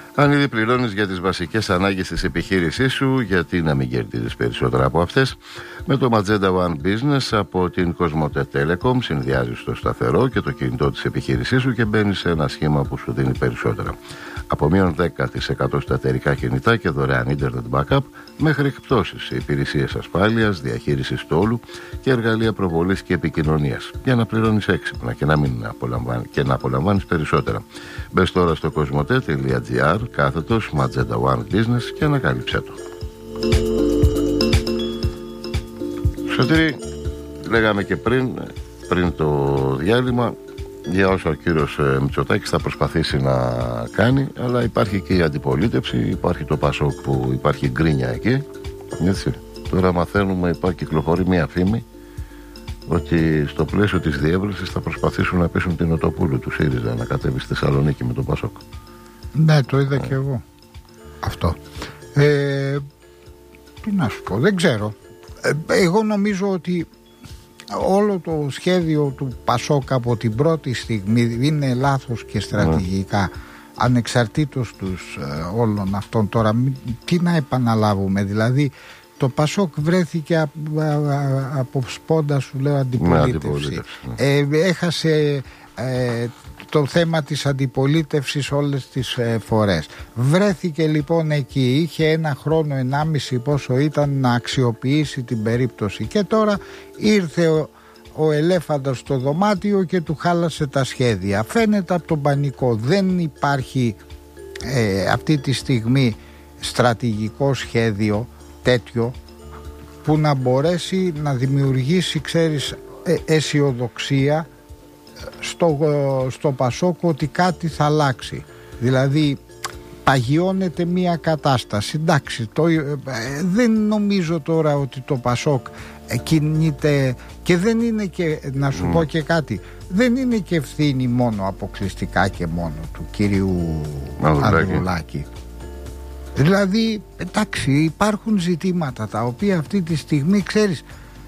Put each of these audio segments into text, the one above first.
Αν ήδη πληρώνεις για τις βασικές ανάγκες της επιχείρησής σου, γιατί να μην κερδίζεις περισσότερα από αυτές? Με το Magenta One Business από την Cosmote Telecom συνδυάζεις το σταθερό και το κινητό της επιχείρησής σου και μπαίνεις σε ένα σχήμα που σου δίνει περισσότερα. Από μείον 10% στα εταιρικά κινητά και δωρεάν Internet Backup, μέχρι εκπτώσεις σε υπηρεσίες ασφάλειας, διαχείρισης τόλου και εργαλεία προβολής και επικοινωνίας. Για να πληρώνεις έξυπνα και να απολαμβάνεις περισσότερα. Μπες τώρα στο cosmote.gr/Magenta One Business και ανακάλυψέ το. Σωτήρη, λέγαμε και πριν το διάλειμμα για όσα ο κύριος Μητσοτάκης θα προσπαθήσει να κάνει, αλλά υπάρχει και η αντιπολίτευση, υπάρχει το ΠΑΣΟΚ που υπάρχει γκρίνια εκεί, έτσι. Τώρα μαθαίνουμε, κυκλοφορεί μια φήμη ότι στο πλαίσιο της διεύρυνσης θα προσπαθήσουν να πείσουν την Οτοπούλου του ΣΥΡΙΖΑ να κατέβει στη Θεσσαλονίκη με το ΠΑΣΟΚ. Ναι, το είδα και εγώ αυτό. Τι να σου πω, δεν ξέρω. Εγώ νομίζω ότι όλο το σχέδιο του ΠΑΣΟΚ από την πρώτη στιγμή είναι λάθος και στρατηγικά, ανεξαρτήτως τους όλων αυτών. Τώρα τι να επαναλάβουμε, δηλαδή το ΠΑΣΟΚ βρέθηκε από σπόντα, σου λέω, αντιπολίτευση. Έχασε το θέμα της αντιπολίτευσης όλες τις φορές. Βρέθηκε λοιπόν εκεί, είχε 1 χρόνο, 1,5 πόσο ήταν, να αξιοποιήσει την περίπτωση, και τώρα ήρθε ο ελέφαντας στο δωμάτιο και του χάλασε τα σχέδια. Φαίνεται από τον πανικό. Δεν υπάρχει αυτή τη στιγμή στρατηγικό σχέδιο τέτοιο που να μπορέσει να δημιουργήσει, ξέρεις, αισιοδοξία στο ΠΑΣΟΚ ότι κάτι θα αλλάξει. Δηλαδή παγιώνεται μια κατάσταση. Εντάξει, δεν νομίζω τώρα ότι το ΠΑΣΟΚ κινείται, και δεν είναι και, να σου πω και κάτι, δεν είναι και ευθύνη μόνο αποκλειστικά και μόνο του κυρίου Ανδρουλάκη. Δηλαδή, εντάξει, υπάρχουν ζητήματα τα οποία αυτή τη στιγμή, ξέρεις,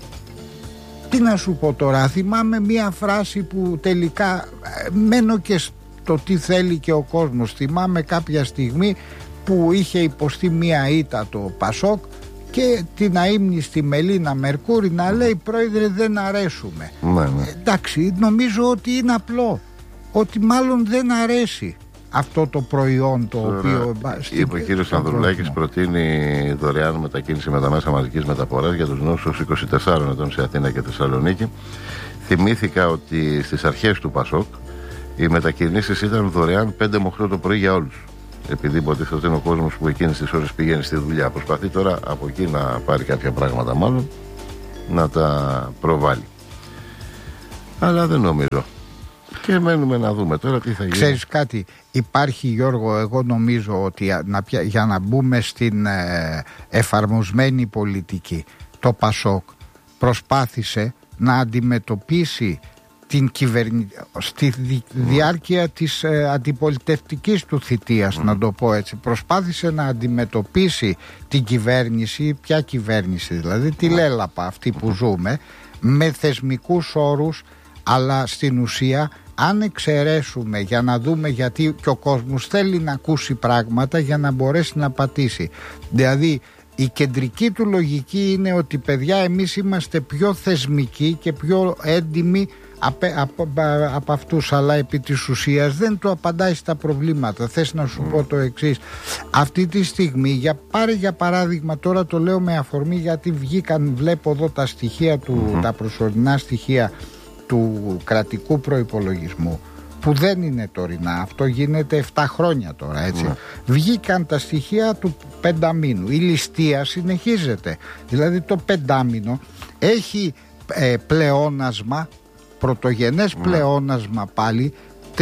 τι να σου πω τώρα, θυμάμαι μία φράση που τελικά μένω και στο τι θέλει και ο κόσμος. Θυμάμαι κάποια στιγμή που είχε υποστεί μία ήττα το ΠΑΣΟΚ και την αείμνηστη Μελίνα Μερκούρη να λέει: πρόεδρε, δεν αρέσουμε. Εντάξει, νομίζω ότι είναι απλό, ότι μάλλον δεν αρέσει αυτό το προϊόν το οποίο είπε ο κύριος Ανδρουλάκης, προτείνει δωρεάν μετακίνηση με τα μέσα μαζικής μεταφοράς για τους νέους 24 ετών σε Αθήνα και Θεσσαλονίκη. Θυμήθηκα ότι στις αρχές του ΠΑΣΟΚ οι μετακινήσεις ήταν δωρεάν 5 με 8 το πρωί για όλους, επειδή υποτίθεται είναι ο κόσμος που εκείνες τις ώρες πηγαίνει στη δουλειά. Προσπαθεί τώρα από εκεί να πάρει κάποια πράγματα, μάλλον να τα προβάλλει, αλλά δεν νομίζω. Και μένουμε να δούμε τώρα τι θα γίνει. Ξέρεις κάτι, υπάρχει, Γιώργο, εγώ νομίζω ότι για να μπούμε στην εφαρμοσμένη πολιτική, το ΠΑΣΟΚ προσπάθησε να αντιμετωπίσει την στη διάρκεια της αντιπολιτευτικής του θητείας, να το πω έτσι, προσπάθησε να αντιμετωπίσει την κυβέρνηση, ποια κυβέρνηση δηλαδή, τη λέλαπα αυτή που ζούμε, με θεσμικούς όρους, αλλά στην ουσία, αν εξαιρέσουμε, για να δούμε, γιατί και ο κόσμος θέλει να ακούσει πράγματα για να μπορέσει να πατήσει. Δηλαδή η κεντρική του λογική είναι ότι, παιδιά, εμείς είμαστε πιο θεσμικοί και πιο έντιμοι από αυτούς, αλλά επί της ουσίας δεν του απαντάει στα προβλήματα. Θες να σου πω το εξής: αυτή τη στιγμή, πάρε για παράδειγμα, τώρα το λέω με αφορμή γιατί βγήκαν, βλέπω εδώ τα στοιχεία του, τα προσωρινά στοιχεία του κρατικού προϋπολογισμού, που δεν είναι τωρινά, αυτό γίνεται 7 χρόνια τώρα, έτσι. Βγήκαν τα στοιχεία του πενταμήνου, η ληστεία συνεχίζεται, δηλαδή το πεντάμηνο έχει πλεόνασμα, πρωτογενές πλεόνασμα πάλι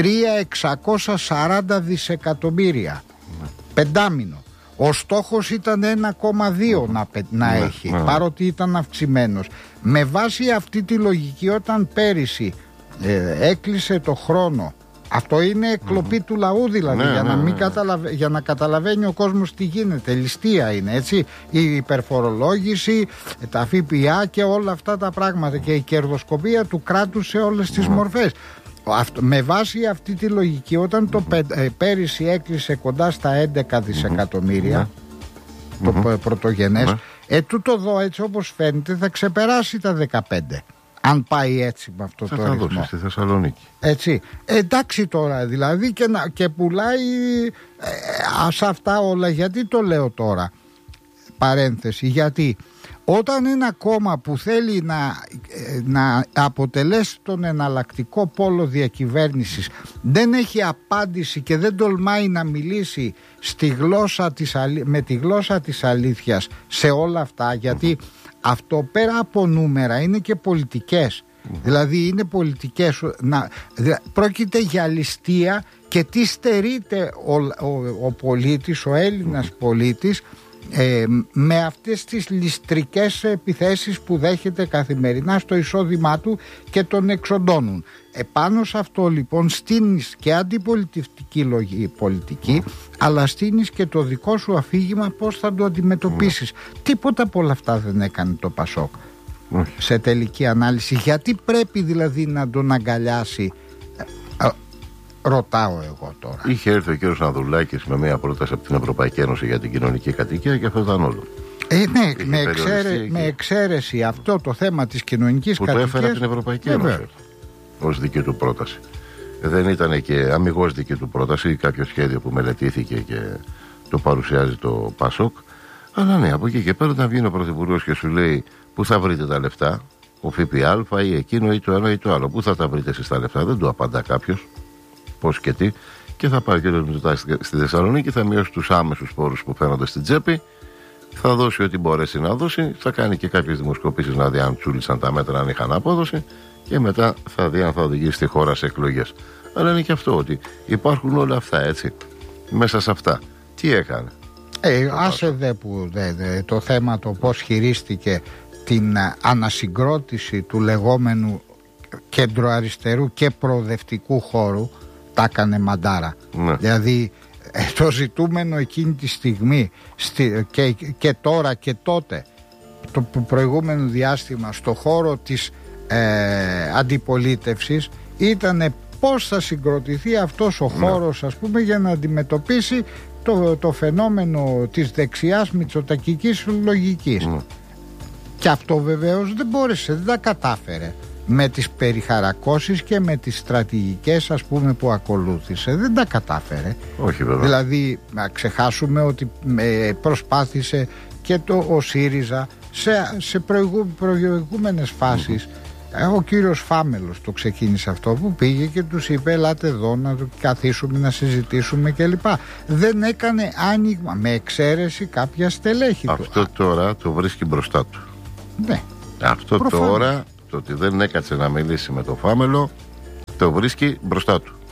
3.640 δισεκατομμύρια πεντάμηνο. Ο στόχος ήταν 1,2 να έχει, παρότι ήταν αυξημένος. Με βάση αυτή τη λογική, όταν πέρυσι έκλεισε το χρόνο, αυτό είναι κλοπή του λαού δηλαδή, για να καταλαβαίνει ο κόσμος τι γίνεται. ληστεία είναι, έτσι, η υπερφορολόγηση, τα ΦΠΑ και όλα αυτά τα πράγματα και η κερδοσκοπία του κράτους σε όλες τις μορφές. Με βάση αυτή τη λογική, όταν το πέρυσι έκλεισε κοντά στα 11 δισεκατομμύρια το πρωτογενές, τούτο εδώ έτσι όπως φαίνεται θα ξεπεράσει τα 15, αν πάει έτσι με αυτό το ρυθμό. Θα δώσει στη Θεσσαλονίκη. Έτσι. Εντάξει τώρα δηλαδή, και πουλάει σε αυτά όλα. Γιατί το λέω τώρα, παρένθεση, γιατί όταν ένα κόμμα που θέλει να αποτελέσει τον εναλλακτικό πόλο διακυβέρνησης δεν έχει απάντηση και δεν τολμάει να μιλήσει με τη γλώσσα της αλήθειας σε όλα αυτά, γιατί αυτό πέρα από νούμερα είναι και πολιτικές. Δηλαδή είναι πολιτικές, πρόκειται για ληστεία, και τι στερείται ο πολίτης, ο Έλληνας πολίτης, με αυτές τις ληστρικές επιθέσεις που δέχεται καθημερινά στο εισόδημά του και τον εξοντώνουν. Επάνω σε αυτό λοιπόν στείνεις και αντιπολιτευτική πολιτική, αλλά στείνεις και το δικό σου αφήγημα πώς θα το αντιμετωπίσεις. Τίποτα από όλα αυτά δεν έκανε το Πασόκ σε τελική ανάλυση. Γιατί πρέπει δηλαδή να τον αγκαλιάσει, ρωτάω εγώ τώρα. Είχε έρθει ο κ. Ανδρουλάκης με μια πρόταση από την Ευρωπαϊκή Ένωση για την κοινωνική κατοικία και αυτό ήταν όλο. Ναι, με εξαίρεση αυτό το θέμα της κοινωνικής κατοικίας που το έφερε από την Ευρωπαϊκή Ένωση ως δική του πρόταση. Δεν ήταν και αμιγώς δική του πρόταση, κάποιο σχέδιο που μελετήθηκε και το παρουσιάζει το Πασόκ. Αλλά ναι, από εκεί και πέρα, όταν βγαίνει ο Πρωθυπουργός και σου λέει πού θα βρείτε τα λεφτά, ο ΦΠΑ ή εκείνο ή το ένα ή το άλλο, πού θα τα βρείτε εσείς τα λεφτά, δεν του απαντά κάποιος πώς και τι. Και θα πάει ο κ. Μητσοτάκης στη Θεσσαλονίκη, θα μειώσει τους άμεσους πόρους που φαίνονται στην τσέπη, θα δώσει ό,τι μπορέσει να δώσει, θα κάνει και κάποιες δημοσκοπήσεις να δει αν τσούλησαν τα μέτρα, αν είχαν απόδοση, και μετά θα δει αν θα οδηγήσει τη χώρα σε εκλογές. Αλλά είναι και αυτό, ότι υπάρχουν όλα αυτά, έτσι. Μέσα σε αυτά τι έκανε? Άσε δε που το θέμα το πώς χειρίστηκε την ανασυγκρότηση του λεγόμενου κεντροαριστερού και προοδευτικού χώρου, τα έκανε μαντάρα. Ναι. Δηλαδή το ζητούμενο εκείνη τη στιγμή και τώρα και τότε, το προηγούμενο διάστημα, στο χώρο της αντιπολίτευσης ήταν πώς θα συγκροτηθεί αυτός ο χώρος, ας πούμε, για να αντιμετωπίσει το φαινόμενο της δεξιάς μητσοτακικής λογικής. Και αυτό βεβαίως δεν μπόρεσε, δεν τα κατάφερε με τις περιχαρακώσεις και με τις στρατηγικές, ας πούμε, που ακολούθησε. Δεν τα κατάφερε. Όχι, βέβαια. Δηλαδή να ξεχάσουμε ότι προσπάθησε και ο ΣΥΡΙΖΑ σε προηγούμενες φάσεις. Ο κύριος Φάμελος το ξεκίνησε αυτό, που πήγε και τους είπε ελάτε εδώ να καθίσουμε να συζητήσουμε κλπ. Δεν έκανε άνοιγμα, με εξαίρεση κάποια στελέχη του. Αυτό τώρα το βρίσκει μπροστά του. Ναι. Αυτό προφανώς. Τώρα, το ότι δεν έκατσε να μιλήσει με τον Φάμελο, το βρίσκει μπροστά του.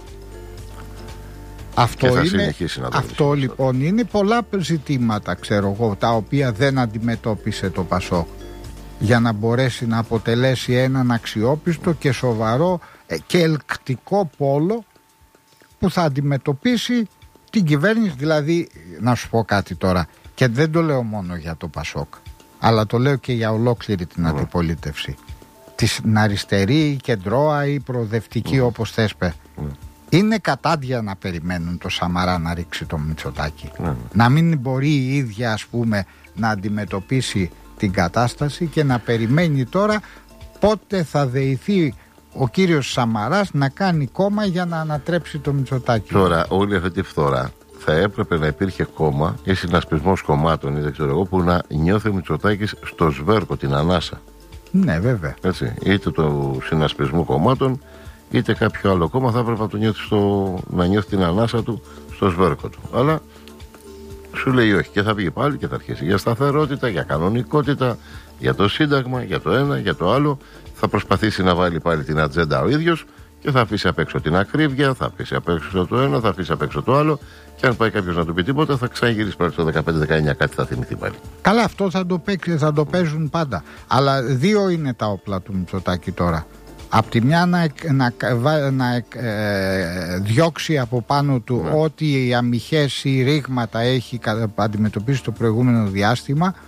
Αυτό λοιπόν είναι πολλά ζητήματα, ξέρω εγώ, τα οποία δεν αντιμετώπισε το Πασόκ για να μπορέσει να αποτελέσει έναν αξιόπιστο και σοβαρό και ελκτικό πόλο που θα αντιμετωπίσει την κυβέρνηση. Δηλαδή, να σου πω κάτι τώρα, και δεν το λέω μόνο για το Πασόκ, αλλά το λέω και για ολόκληρη την αντιπολίτευση, την αριστερή, κεντρώα ή προοδευτική, όπως θες πε. Είναι κατάντια να περιμένουν το Σαμαρά να ρίξει το Μητσοτάκη. Να μην μπορεί η ίδια, ας πούμε, να αντιμετωπίσει την κατάσταση και να περιμένει τώρα πότε θα δεηθεί ο κύριος Σαμαράς να κάνει κόμμα για να ανατρέψει το Μητσοτάκη. Τώρα όλη αυτή τη φθορά θα έπρεπε να υπήρχε κόμμα ή συνασπισμός κομμάτων ή δεν ξέρω εγώ, που να νιώθει ο Μητσοτάκης στο σβέρκο, την ανάσα. Ναι, βέβαια. Έτσι, είτε του συνασπισμού κομμάτων είτε κάποιο άλλο κόμμα θα έπρεπε να, να νιώθει την ανάσα του στο σβέρκο του. Αλλά σου λέει όχι, και θα βγει πάλι και θα αρχίσει για σταθερότητα, για κανονικότητα, για το Σύνταγμα, για το ένα, για το άλλο. Θα προσπαθήσει να βάλει πάλι την ατζέντα ο ίδιος και θα αφήσει απ' έξω την ακρίβεια, θα αφήσει απ' έξω το ένα, θα αφήσει απ' έξω το άλλο. Και αν πάει κάποιος να του πει τίποτα, θα ξαναγυρίσει πάλι στο 15-19, κάτι θα θυμηθεί πάλι. Καλά, αυτό θα το παίζουν πάντα. Αλλά δύο είναι τα όπλα του Μητσοτάκη τώρα. Απ' τη μια να διώξει από πάνω του ό,τι οι αμυχές ή ρήγματα έχει αντιμετωπίσει το προηγούμενο διάστημα,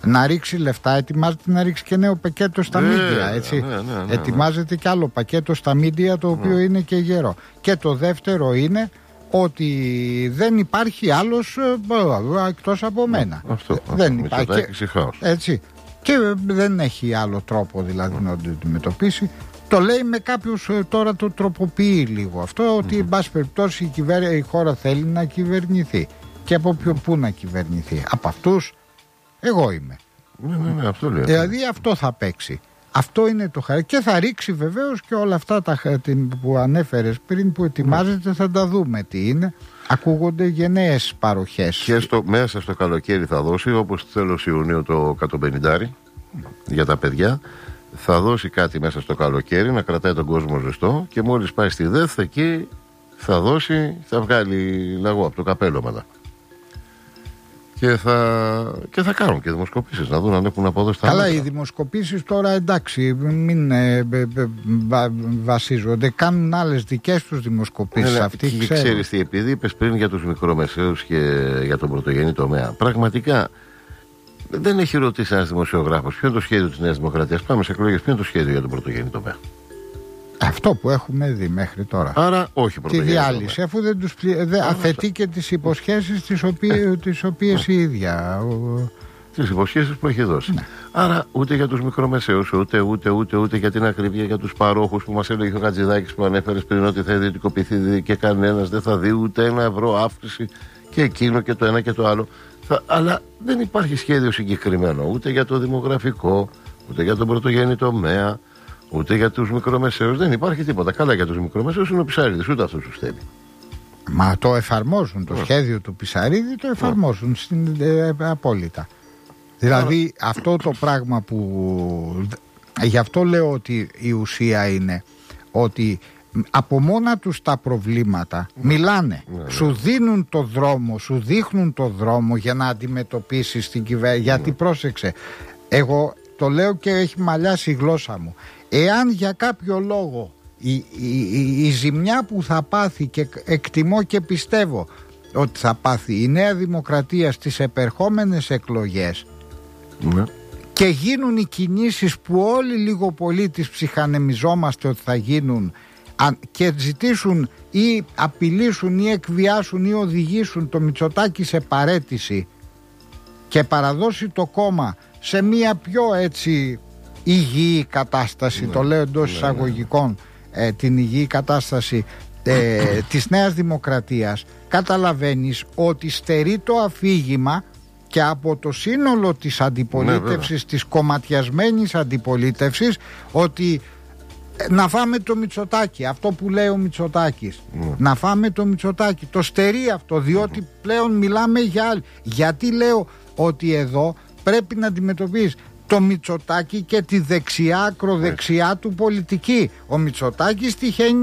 να ρίξει λεφτά, ετοιμάζεται να ρίξει και νέο πακέτο στα μίντια, έτσι. Ετοιμάζεται και άλλο πακέτο στα μίντια, το οποίο είναι και γερό. Και το δεύτερο είναι ότι δεν υπάρχει άλλος εκτός από μένα. Δεν υπάρχει. Έτσι. Και δεν έχει άλλο τρόπο δηλαδή να το αντιμετωπίσει. Το λέει με κάποιους, τώρα το τροποποιεί λίγο αυτό, ότι εν πάση περιπτώσει η χώρα θέλει να κυβερνηθεί. Και από πού να κυβερνηθεί? Από αυτούς εγώ είμαι. Ναι, αυτό λέει. Δηλαδή αυτό θα παίξει. Αυτό είναι το χαρακτήρα. Και θα ρίξει βεβαίως και όλα αυτά που ανέφερες πριν, που ετοιμάζεται, θα τα δούμε τι είναι. Ακούγονται γενναίες παροχές. Και μέσα στο καλοκαίρι θα δώσει, όπως τέλος Ιουνίου, το 150 για τα παιδιά. Θα δώσει κάτι μέσα στο καλοκαίρι να κρατάει τον κόσμο ζεστό, και μόλις πάει στη ΔΕΘ εκεί θα δώσει, θα βγάλει λαγό από το καπέλο μετά. Και θα κάνουν και δημοσκοπήσεις να δουν αν έχουν απόδοση. Καλά, οι δημοσκοπήσεις τώρα εντάξει, μην βασίζονται. Κάνουν άλλες δικές τους δημοσκοπήσεις. Αυτοί ξέρουν. Ξέρεις τι, επειδή είπες πριν για τους μικρομεσαίους και για τον πρωτογενή τομέα, πραγματικά δεν έχει ρωτήσει ένας δημοσιογράφος ποιο είναι το σχέδιο της Νέας Δημοκρατίας. Πάμε σε εκλογές, ποιο είναι το σχέδιο για τον πρωτογενή τομέα? Αυτό που έχουμε δει μέχρι τώρα. Άρα όχι πρωτογενή. Τη διάλυση, αφού δεν τους αθετεί και τις υποσχέσεις τις οποίες η ίδια. Τις υποσχέσεις που έχει δώσει. Ναι. Άρα ούτε για τους μικρομεσαίους, ούτε για την ακρίβεια, για τους παρόχους που μας έλεγε ο Χατζηδάκης που ανέφερες πριν, ότι θα ιδιωτικοποιηθεί και κανένας δεν θα δει ούτε €1 αύξηση, και εκείνο και το ένα και το άλλο. Αλλά δεν υπάρχει σχέδιο συγκεκριμένο ούτε για το δημογραφικό, ούτε για τον πρωτογενή τομέα, ούτε για τους μικρομεσαίους. Δεν υπάρχει τίποτα. Καλά, για τους μικρομεσαίους είναι ο Πισαρίδης, ούτε αυτός τους θέλει. Μα το εφαρμόζουν το σχέδιο του Πισαρίδη, το εφαρμόζουν απόλυτα. Δηλαδή αυτό το πράγμα που... Γι' αυτό λέω ότι η ουσία είναι ότι από μόνα τους τα προβλήματα μιλάνε, σου δίνουν το δρόμο, σου δείχνουν το δρόμο για να αντιμετωπίσεις την κυβέρνηση. Γιατί πρόσεξε, εγώ το λέω και έχει μαλλιάσει η γλώσσα μου, εάν για κάποιο λόγο η ζημιά που θα πάθει, και εκτιμώ και πιστεύω ότι θα πάθει η Νέα Δημοκρατία στις επερχόμενες εκλογές, και γίνουν οι κινήσεις που όλοι λίγο πολύ τις ψυχανεμιζόμαστε ότι θα γίνουν, και ζητήσουν ή απειλήσουν ή εκβιάσουν ή οδηγήσουν το Μητσοτάκη σε παραίτηση και παραδώσει το κόμμα σε μια πιο έτσι υγιή κατάσταση, το λέω εντός εισαγωγικών, την υγιή κατάσταση της Νέας Δημοκρατίας, καταλαβαίνεις ότι στερεί το αφήγημα και από το σύνολο της αντιπολίτευσης, της κομματιασμένης αντιπολίτευσης, ότι να φάμε το Μητσοτάκη, αυτό που λέει ο Μητσοτάκης, να φάμε το Μητσοτάκη, το στερεί αυτό, διότι πλέον μιλάμε για άλλη. Γιατί λέω ότι εδώ πρέπει να αντιμετωπίσεις το Μητσοτάκη και τη δεξιά, ακροδεξιά του πολιτική. Ο Μητσοτάκης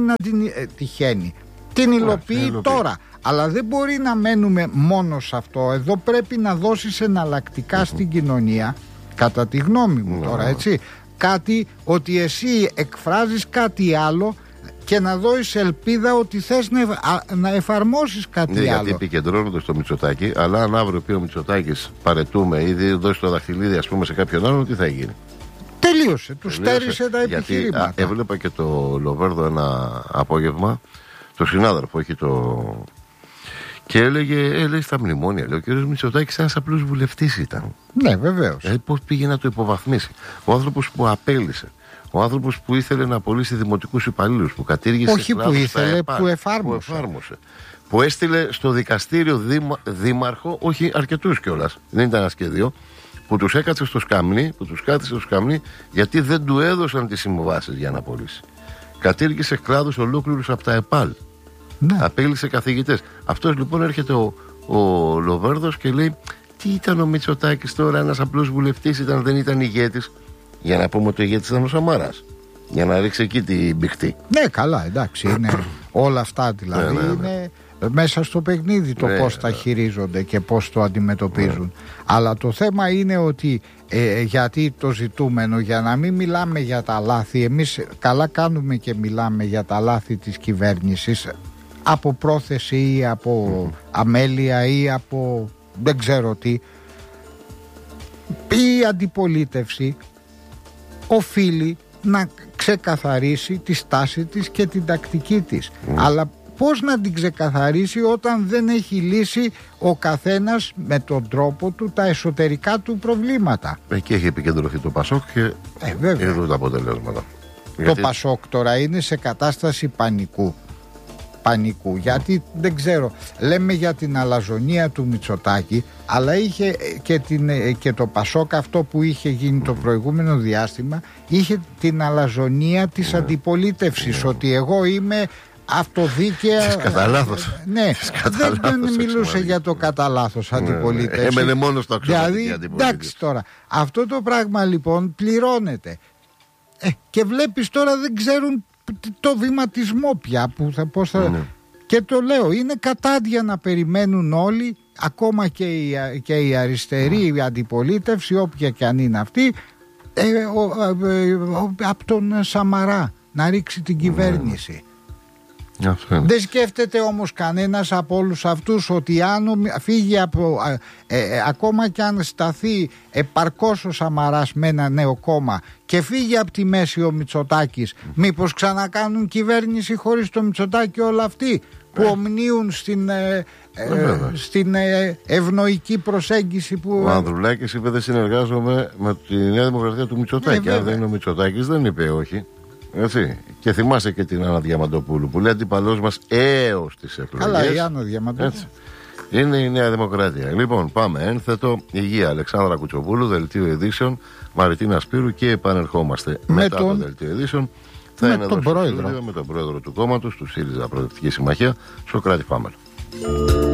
την υλοποιεί τώρα, αλλά δεν μπορεί να μένουμε μόνο σε αυτό. Εδώ πρέπει να δώσεις εναλλακτικά στην κοινωνία, κατά τη γνώμη μου τώρα, έτσι, κάτι, ότι εσύ εκφράζεις κάτι άλλο και να δώσεις ελπίδα ότι θες να εφαρμόσεις κάτι άλλο. Γιατί επικεντρώνονται στο Μητσοτάκη, αλλά αν αύριο πει ο Μητσοτάκης παρετούμε ή δώσει το δαχτυλίδι, ας πούμε, σε κάποιον άλλον, τι θα γίνει? Τελείωσε, του στέρισε τα επιχειρήματα. Έβλεπα και το Λοβέρδο ένα απόγευμα, το συνάδελφο, όχι το... Και έλεγε στα μνημόνια, λέει, ο κ. Μητσοτάκης ένας απλός βουλευτής ήταν. Ναι, βεβαίως. Πώς πήγε να το υποβαθμίσει? Ο άνθρωπος που απέλησε, ο άνθρωπος που ήθελε να απολύσει δημοτικούς υπαλλήλους, που κατήργησε. Όχι που ήθελε, που εφάρμοσε. Που έστειλε στο δικαστήριο δήμαρχο, όχι αρκετούς κιόλας, δεν ήταν ένας και δύο, που τους έκατσε στο σκαμνί, γιατί δεν του έδωσαν τις συμβάσεις για να απολύσει. Κατήργησε κλάδους ολόκληρους από τα ΕΠΑΛ. Ναι. Απέλησε καθηγητές. Αυτός λοιπόν έρχεται ο Λοβέρδος και λέει, τι ήταν ο Μητσοτάκης τώρα, ένας απλός βουλευτής ήταν, δεν ήταν ηγέτης? Για να πούμε ότι ο ηγέτης ήταν ο Σαμαράς, για να ρίξει εκεί την μπιχτή. Ναι, καλά, εντάξει, είναι όλα αυτά δηλαδή, είναι μέσα στο παιχνίδι το πώς τα χειρίζονται και πώς το αντιμετωπίζουν. Αλλά το θέμα είναι ότι γιατί το ζητούμενο, για να μην μιλάμε για τα λάθη, εμείς καλά κάνουμε και μιλάμε για τα λάθη της κυβέρνησης, από πρόθεση ή από αμέλεια ή από δεν ξέρω τι, ή η αντιπολίτευση οφείλει να ξεκαθαρίσει τη στάση της και την τακτική της. Αλλά πώς να την ξεκαθαρίσει όταν δεν έχει λύσει ο καθένας με τον τρόπο του τα εσωτερικά του προβλήματα? Εκεί έχει επικεντρωθεί το Πασόκ και εδώ τα αποτελέσματα. Το Πασόκ τώρα είναι σε κατάσταση πανικού, γιατί δεν ξέρω, λέμε για την αλαζονία του Μητσοτάκη, αλλά είχε και το Πασόκ, αυτό που είχε γίνει το προηγούμενο διάστημα, είχε την αλαζονία της αντιπολίτευσης, ότι εγώ είμαι αυτοδίκαια. Κατά λάθος. Ναι, δεν μιλούσε για το κατά λάθος αντιπολίτευση. Έμενε μόνο στο αξιωματική δηλαδή, εντάξει τώρα, αυτό το πράγμα λοιπόν πληρώνεται. Και βλέπεις τώρα δεν ξέρουν το βηματισμό πια πώς θα... Και το λέω, είναι κατάντια να περιμένουν όλοι, ακόμα και η αριστερή αντιπολίτευση, όποια και αν είναι αυτή, από τον Σαμαρά να ρίξει την κυβέρνηση. Δεν σκέφτεται όμως κανένας από όλους αυτούς ότι αν φύγει ακόμα και αν σταθεί επαρκώς ο Σαμαράς με ένα νέο κόμμα και φύγει από τη μέση ο Μητσοτάκης, μήπως ξανακάνουν κυβέρνηση χωρίς το Μητσοτάκη όλα αυτοί που ομνίουν στην ευνοϊκή προσέγγιση που... Ο Ανδρουλάκης είπε δεν συνεργάζομαι με τη Νέα Δημοκρατία του Μητσοτάκη. Αν δεν είναι ο Μητσοτάκης δεν είπε όχι. Έτσι. Και θυμάσαι και την Άννα Διαμαντοπούλου που λέει αντιπαλός μας έως τις εκλογές. Καλά, η Άννα Διαμαντοπούλου. Είναι η Νέα Δημοκρατία. Λοιπόν, πάμε. Ένθετο, υγεία. Αλεξάνδρα Κουτσοπούλου, δελτίο ειδήσεων. Μαριτίνα Σπύρου και επανερχόμαστε μετά το δελτίο ειδήσεων. Θα είναι εδώ στο στούντιο με τον πρόεδρο του κόμματος, του ΣΥΡΙΖΑ Προοδευτική Συμμαχία, Σωκράτη Φάμελο.